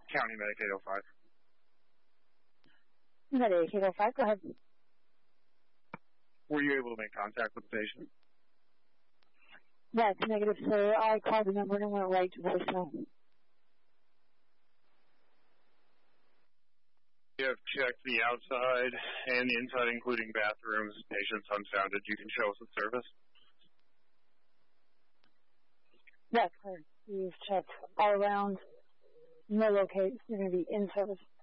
County Medic 805. Medic 805, go ahead. Were you able to make contact with the patient? That's negative, sir. I called the number and went right to voicemail. You have checked the outside and the inside, including bathrooms. Patients unsounded. You can show us the service. That's correct. We've checked all around. No locates. You're going to be in service.